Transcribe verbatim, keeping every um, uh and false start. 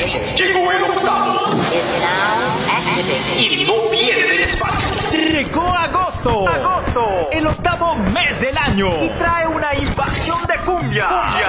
Llegó el octavo. Y no viene del espacio. Llegó agosto. Agosto. El octavo mes del año. Y trae una invasión de cumbia. Cumbia.